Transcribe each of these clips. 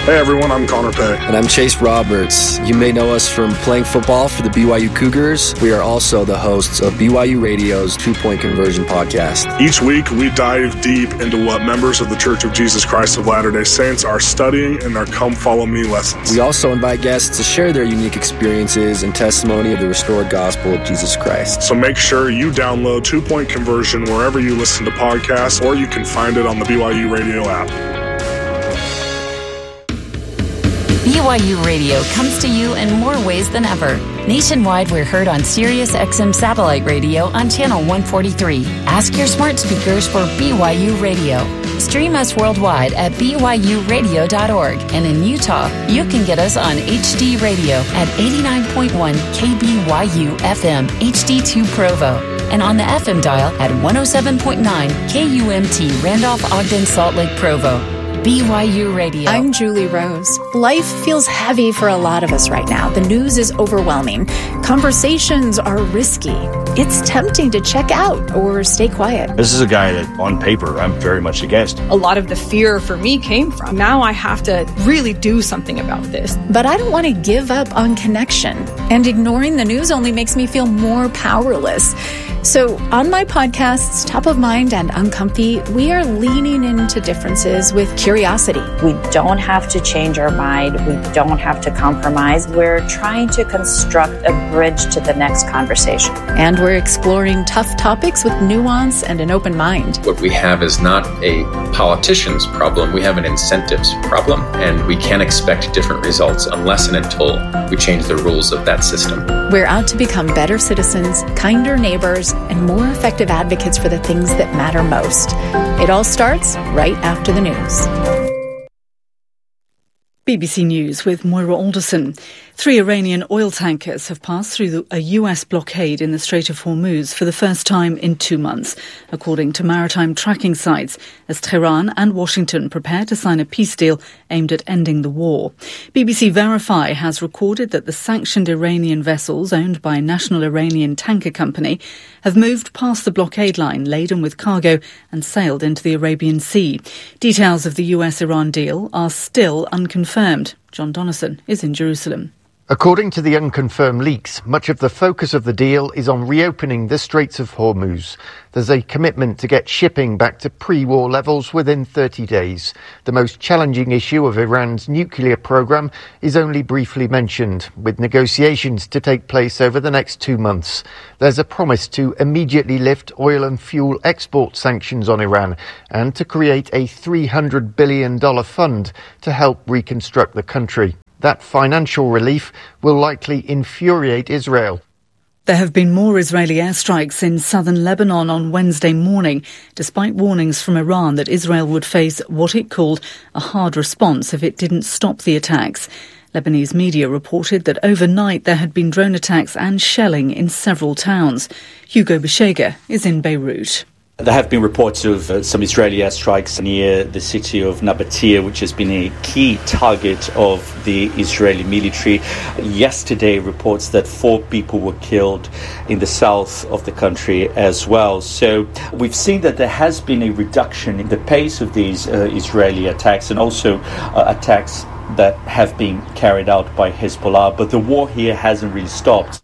Hey everyone, I'm Connor Pay. And I'm Chase Roberts. You may know us from playing football for the BYU Cougars. We are also the hosts of BYU Radio's 2-Point Conversion podcast. Each week, we dive deep into what members of the Church of Jesus Christ of Latter-day Saints are studying in their Come Follow Me lessons. We also invite guests to share their unique experiences and testimony of the restored gospel of Jesus Christ. So make sure you download 2-Point Conversion wherever you listen to podcasts, or you can find it on the BYU Radio app. BYU Radio comes to you in more ways than ever. Nationwide, we're heard on Sirius XM satellite radio on channel 143. Ask your smart speakers for BYU Radio. Stream us worldwide at byuradio.org. And in Utah, you can get us on HD Radio at 89.1 KBYU FM HD2 Provo. And on the FM dial at 107.9 KUMT Randolph Ogden Salt Lake Provo. BYU Radio. I'm Julie Rose. Life feels heavy for a lot of us right now. The news is overwhelming. Conversations are risky. It's tempting to check out or stay quiet. This is a guy that, on paper, I'm very much against. A lot of the fear for me came from, now I have to really do something about this. But I don't want to give up on connection. And ignoring the news only makes me feel more powerless. So on my podcasts, Top of Mind and Uncomfy, we are leaning into differences with curiosity. We don't have to change our mind. We don't have to compromise. We're trying to construct a bridge to the next conversation. And we're exploring tough topics with nuance and an open mind. What we have is not a politician's problem. We have an incentives problem, and we can't expect different results unless and until we change the rules of that system. We're out to become better citizens, kinder neighbors, and more effective advocates for the things that matter most. It all starts right after the news. BBC News with Moira Alderson. 3 Iranian oil tankers have passed through a US blockade in the Strait of Hormuz for the first time in 2 months, according to maritime tracking sites, as Tehran and Washington prepare to sign a peace deal aimed at ending the war. BBC Verify has recorded that the sanctioned Iranian vessels owned by a national Iranian tanker company have moved past the blockade line laden with cargo and sailed into the Arabian Sea. Details of the US-Iran deal are still unconfirmed. John Donison is in Jerusalem. According to the unconfirmed leaks, much of the focus of the deal is on reopening the Straits of Hormuz. There's a commitment to get shipping back to pre-war levels within 30 days. The most challenging issue of Iran's nuclear program is only briefly mentioned, with negotiations to take place over the next 2 months. There's a promise to immediately lift oil and fuel export sanctions on Iran and to create a $300 billion fund to help reconstruct the country. That financial relief will likely infuriate Israel. There have been more Israeli airstrikes in southern Lebanon on Wednesday morning, despite warnings from Iran that Israel would face what it called a hard response if it didn't stop the attacks. Lebanese media reported that overnight there had been drone attacks and shelling in several towns. Hugo Beshega is in Beirut. There have been reports of some Israeli airstrikes near the city of Nabatea, which has been a key target of the Israeli military. Yesterday, reports that 4 people were killed in the south of the country as well. So we've seen that there has been a reduction in the pace of these Israeli attacks and also attacks that have been carried out by Hezbollah. But the war here hasn't really stopped.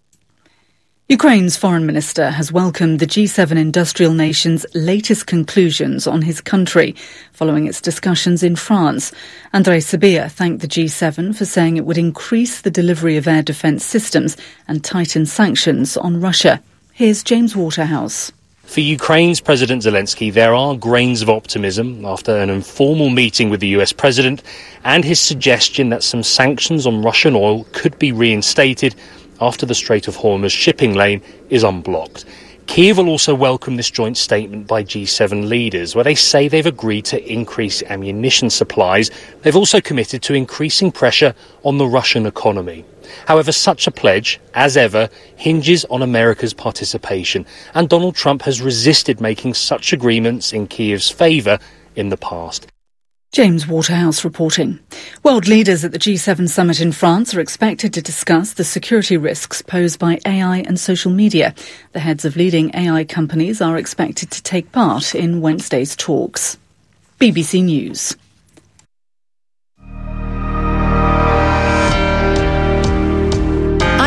Ukraine's foreign minister has welcomed the G7 industrial nation's latest conclusions on his country, following its discussions in France. Andrei Sybiha thanked the G7 for saying it would increase the delivery of air defence systems and tighten sanctions on Russia. Here's James Waterhouse. For Ukraine's President Zelensky, there are grains of optimism after an informal meeting with the US president and his suggestion that some sanctions on Russian oil could be reinstated after the Strait of Hormuz shipping lane is unblocked. Kyiv will also welcome this joint statement by G7 leaders, where they say they've agreed to increase ammunition supplies. They've also committed to increasing pressure on the Russian economy. However, such a pledge, as ever, hinges on America's participation, and Donald Trump has resisted making such agreements in Kyiv's favour in the past. James Waterhouse reporting. World leaders at the G7 summit in France are expected to discuss the security risks posed by AI and social media. The heads of leading AI companies are expected to take part in Wednesday's talks. BBC News.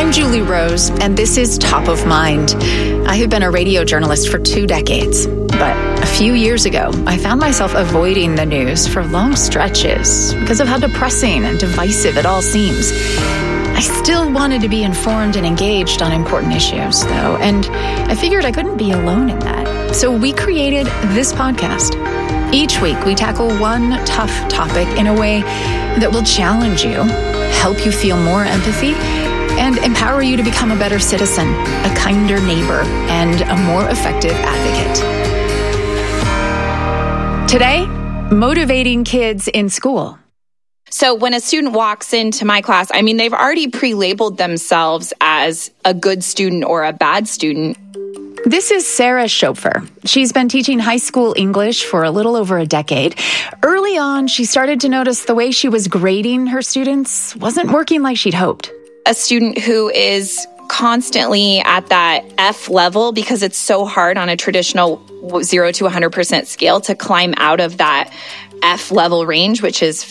I'm Julie Rose, and this is Top of Mind. I have been a radio journalist for 2 decades, but a few years ago, I found myself avoiding the news for long stretches because of how depressing and divisive it all seems. I still wanted to be informed and engaged on important issues, though, and I figured I couldn't be alone in that. So we created this podcast. Each week, we tackle one tough topic in a way that will challenge you, help you feel more empathy, and empower you to become a better citizen, a kinder neighbor, and a more effective advocate. Today, motivating kids in school. So when a student walks into my class, they've already pre-labeled themselves as a good student or a bad student. This is Sarah Schopfer. She's been teaching high school English for a little over a decade. Early on, she started to notice the way she was grading her students wasn't working like she'd hoped. A student who is constantly at that F level, because it's so hard on a traditional 0 to 100% scale to climb out of that F level range, which is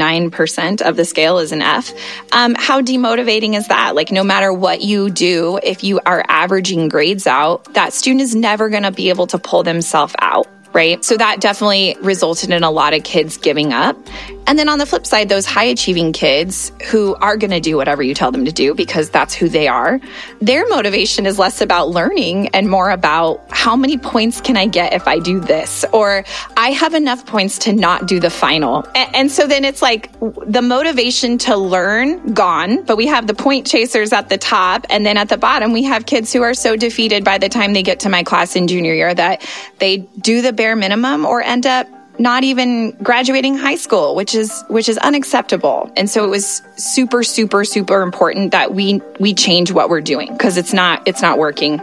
59% of the scale is an F. How demotivating is that? Like, no matter what you do, if you are averaging grades out, that student is never going to be able to pull themselves out. Right? So that definitely resulted in a lot of kids giving up. And then on the flip side, those high achieving kids who are going to do whatever you tell them to do because that's who they are, their motivation is less about learning and more about how many points can I get if I do this? Or I have enough points to not do the final. And so then it's like the motivation to learn gone, but we have the point chasers at the top. And then at the bottom, we have kids who are so defeated by the time they get to my class in junior year that they do the bare minimum or end up not even graduating high school, which is unacceptable. And so it was super, super, super important that we change what we're doing because it's not working.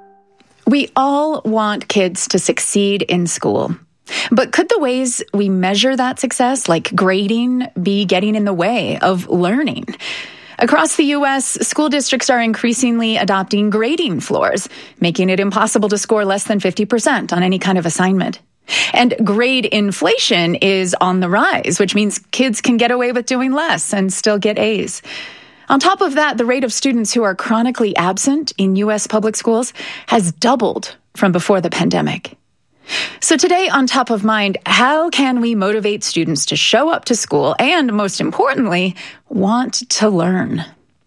We all want kids to succeed in school. But could the ways we measure that success, like grading, be getting in the way of learning? Across the U.S., school districts are increasingly adopting grading floors, making it impossible to score less than 50% on any kind of assignment. And grade inflation is on the rise, which means kids can get away with doing less and still get A's. On top of that, the rate of students who are chronically absent in U.S. public schools has doubled from before the pandemic. So today on Top of Mind, how can we motivate students to show up to school and, most importantly, want to learn?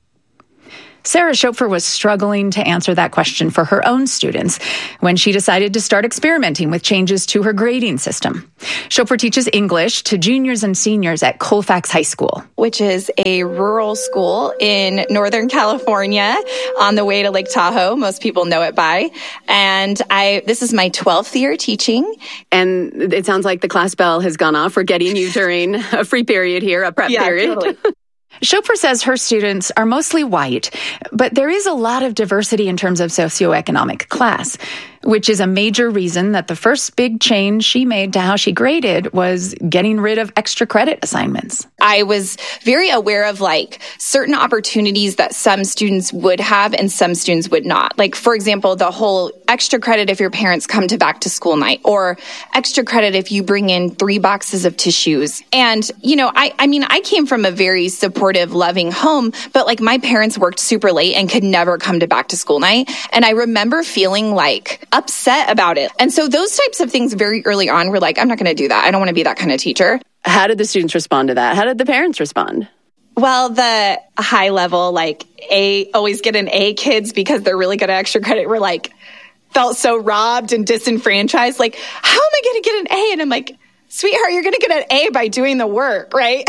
Sarah Schopfer was struggling to answer that question for her own students when she decided to start experimenting with changes to her grading system. Schopfer teaches English to juniors and seniors at Colfax High School, which is a rural school in Northern California on the way to Lake Tahoe. Most people know it by. And this is my 12th year teaching. And it sounds like the class bell has gone off. We're getting you during a free period here, a prep period. Totally. Schopfer says her students are mostly white, but there is a lot of diversity in terms of socioeconomic class, which is a major reason that the first big change she made to how she graded was getting rid of extra credit assignments. I was very aware of certain opportunities that some students would have and some students would not. Like, for example, the whole extra credit if your parents come to back to school night, or extra credit if you bring in 3 boxes of tissues. And, I came from a very supportive, loving home, but my parents worked super late and could never come to back to school night. And I remember feeling upset about it. And so those types of things very early on were I'm not going to do that. I don't want to be that kind of teacher. How did the students respond to that? How did the parents respond? Well, the high level, always get an A kids because they're really good at extra credit were felt so robbed and disenfranchised. How am I going to get an A? And I'm sweetheart, you're going to get an A by doing the work, right?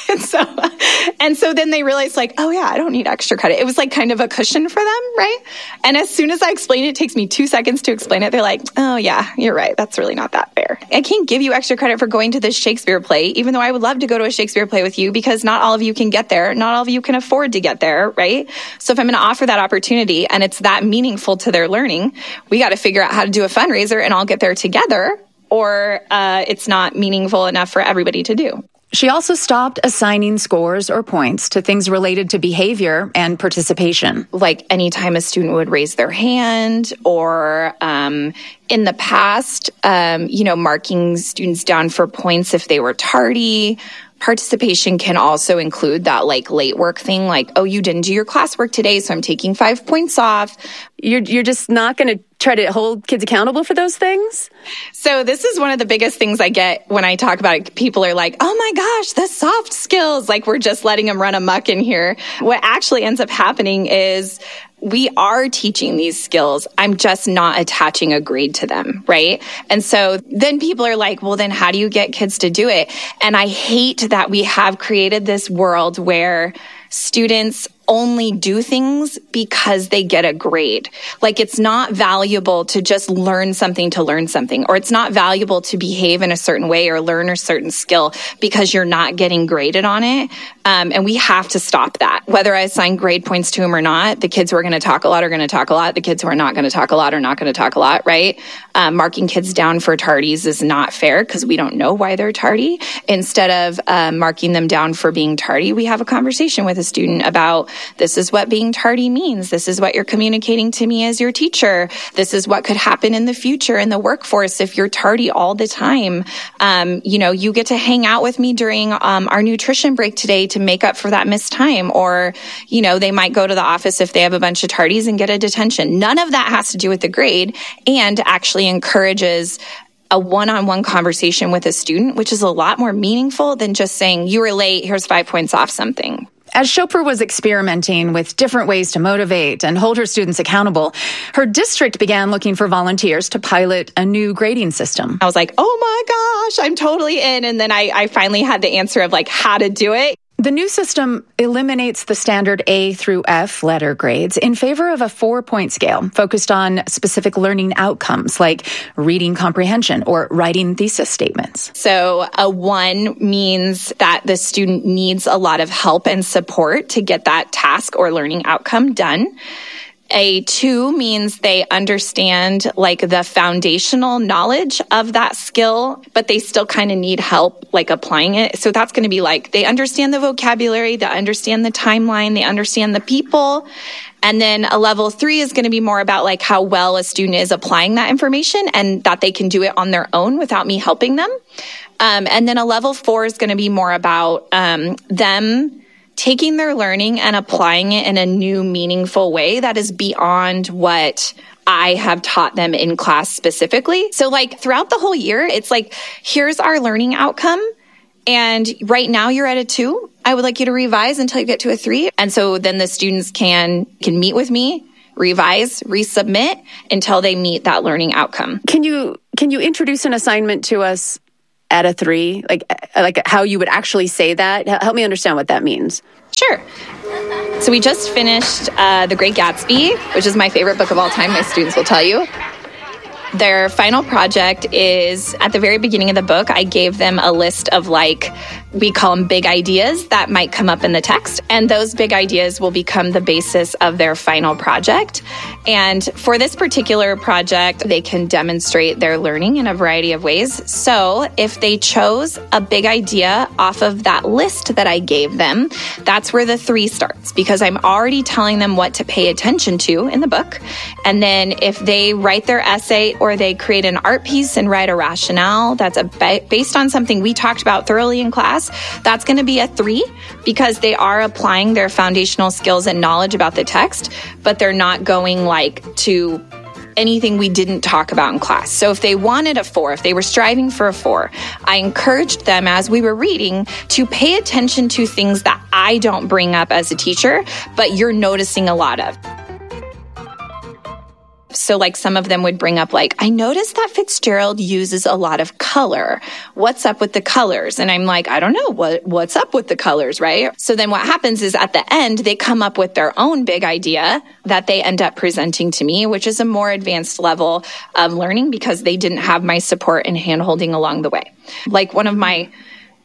and so then they realized oh yeah, I don't need extra credit. It was kind of a cushion for them, right? And as soon as I explain it takes me 2 seconds to explain it. They're oh yeah, you're right. That's really not that fair. I can't give you extra credit for going to this Shakespeare play, even though I would love to go to a Shakespeare play with you because not all of you can get there. Not all of you can afford to get there, right? So if I'm going to offer that opportunity and it's that meaningful to their learning, we got to figure out how to do a fundraiser and all get there together, or it's not meaningful enough for everybody to do. She also stopped assigning scores or points to things related to behavior and participation. Like anytime a student would raise their hand or in the past, marking students down for points if they were tardy. Participation can also include that like late work thing, like, oh, you didn't do your classwork today, so I'm taking 5 points off. You're just not going to try to hold kids accountable for those things? So this is one of the biggest things I get when I talk about it. People are like, oh my gosh, the soft skills, like we're just letting them run amok in here. What actually ends up happening is we are teaching these skills. I'm just not attaching a grade to them, right? And so then people are like, well, then how do you get kids to do it? And I hate that we have created this world where students only do things because they get a grade. Like it's not valuable to just learn something to learn something, or it's not valuable to behave in a certain way or learn a certain skill because you're not getting graded on it. And we have to stop that. Whether I assign grade points to them or not, the kids who are going to talk a lot are going to talk a lot. The kids who are not going to talk a lot are not going to talk a lot, right? Marking kids down for tardies is not fair because we don't know why they're tardy. Instead of marking them down for being tardy, we have a conversation with a student about, this is what being tardy means. This is what you're communicating to me as your teacher. This is what could happen in the future in the workforce if you're tardy all the time. You get to hang out with me during our nutrition break today to make up for that missed time. Or, they might go to the office if they have a bunch of tardies and get a detention. None of that has to do with the grade and actually encourages a one-on-one conversation with a student, which is a lot more meaningful than just saying, you were late, here's 5 points off something. As Chopra was experimenting with different ways to motivate and hold her students accountable, her district began looking for volunteers to pilot a new grading system. I was like, oh my gosh, I'm totally in. And then I finally had the answer of like how to do it. The new system eliminates the standard A through F letter grades in favor of a 4-point scale focused on specific learning outcomes like reading comprehension or writing thesis statements. So a 1 means that the student needs a lot of help and support to get that task or learning outcome done. A 2 means they understand like the foundational knowledge of that skill, but they still kind of need help like applying it. So that's going to be like they understand the vocabulary, they understand the timeline, they understand the people. And then a level 3 is going to be more about like how well a student is applying that information and that they can do it on their own without me helping them. And then a level 4 is going to be more about them taking their learning and applying it in a new, meaningful way that is beyond what I have taught them in class specifically. So like throughout the whole year, it's like, here's our learning outcome. And right now you're at a 2. I would like you to revise until you get to a 3. And so then the students can meet with me, revise, resubmit until they meet that learning outcome. Can you introduce an assignment to us at a 3, like how you would actually say that? Help me understand what that means. Sure. So we just finished The Great Gatsby, which is my favorite book of all time. My students will tell you. Their final project is at the very beginning of the book. I gave them a list of we call them big ideas that might come up in the text. And those big ideas will become the basis of their final project. And for this particular project, they can demonstrate their learning in a variety of ways. So if they chose a big idea off of that list that I gave them, that's where the 3 starts, because I'm already telling them what to pay attention to in the book. And then if they write their essay or they create an art piece and write a rationale that's based on something we talked about thoroughly in class, that's going to be a 3 because they are applying their foundational skills and knowledge about the text, but they're not going to anything we didn't talk about in class. So if they wanted a 4, if they were striving for a 4, I encouraged them as we were reading to pay attention to things that I don't bring up as a teacher, but you're noticing a lot of. So some of them would bring up I noticed that Fitzgerald uses a lot of color. What's up with the colors? And I'm like, I don't know what's up with the colors, right? So then what happens is at the end, they come up with their own big idea that they end up presenting to me, which is a more advanced level of learning because they didn't have my support and hand-holding along the way. One of my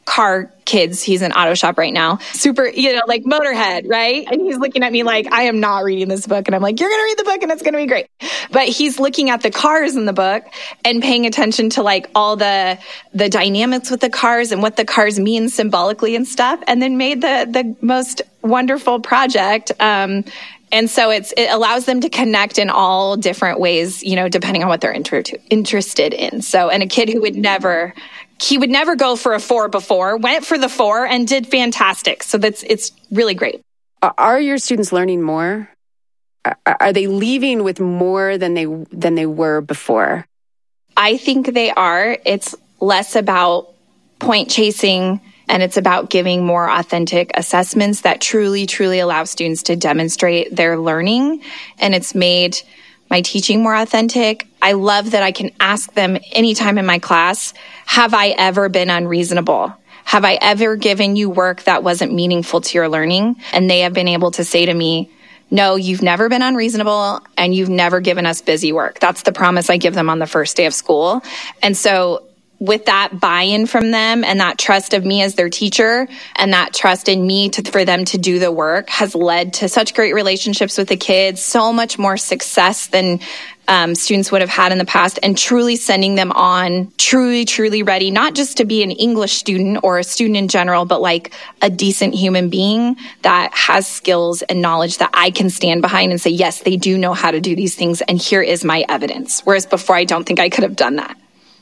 car kids. He's in auto shop right now. Super, like Motorhead, right? And he's looking at me like, I am not reading this book. And I'm like, you're going to read the book and it's going to be great. But he's looking at the cars in the book and paying attention to like all the dynamics with the cars and what the cars mean symbolically and stuff. And then made the most wonderful project. And so it allows them to connect in all different ways, depending on what they're interested in. So, and a kid who would never go for a 4 before, went for the 4 and did fantastic. So it's really great. Are your students learning more? Are they leaving with more than they were before? I think they are. It's less about point chasing, and it's about giving more authentic assessments that truly, truly allow students to demonstrate their learning. And it's made my teaching more authentic. I love that I can ask them anytime in my class, have I ever been unreasonable? Have I ever given you work that wasn't meaningful to your learning? And they have been able to say to me, no, you've never been unreasonable and you've never given us busy work. That's the promise I give them on the first day of school. And so with that buy-in from them and that trust of me as their teacher and that trust in me for them to do the work has led to such great relationships with the kids, so much more success than students would have had in the past, and truly sending them on truly, truly ready, not just to be an English student or a student in general, but like a decent human being that has skills and knowledge that I can stand behind and say, yes, they do know how to do these things. And here is my evidence. Whereas before, I don't think I could have done that.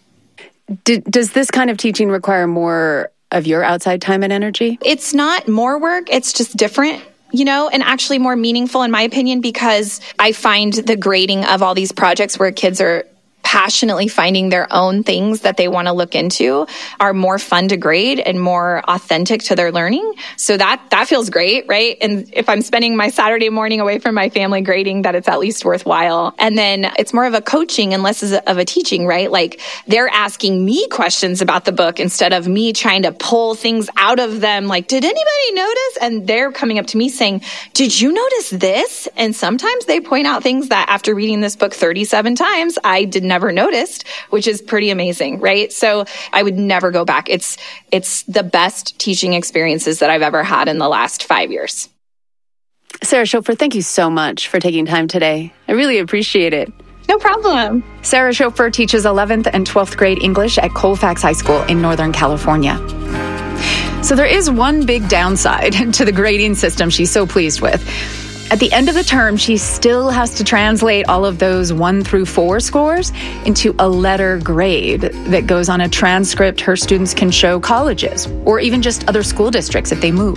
Does this kind of teaching require more of your outside time and energy? It's not more work. It's just different, and actually more meaningful in my opinion, because I find the grading of all these projects where kids are passionately finding their own things that they want to look into are more fun to grade and more authentic to their learning. So that feels great, right? And if I'm spending my Saturday morning away from my family grading, that it's at least worthwhile. And then it's more of a coaching and less of a teaching, right? Like they're asking me questions about the book instead of me trying to pull things out of them. Like, did anybody notice? And they're coming up to me saying, did you notice this? And sometimes they point out things that after reading this book 37 times, I never noticed, which is pretty amazing, right? So I would never go back. It's the best teaching experiences that I've ever had in the last 5 years. Sarah Schopfer, thank you so much for taking time today. I really appreciate it. No problem. Sarah Schopfer teaches 11th and 12th grade English at Colfax High School in Northern California. So there is one big downside to the grading system she's so pleased with. At the end of the term, she still has to translate all of those 1 through 4 scores into a letter grade that goes on a transcript her students can show colleges or even just other school districts if they move.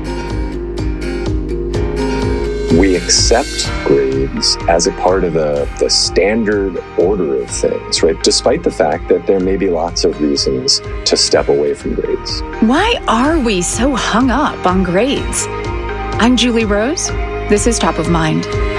We accept grades as a part of the standard order of things, right? Despite the fact that there may be lots of reasons to step away from grades. Why are we so hung up on grades? I'm Julie Rose. This is Top of Mind.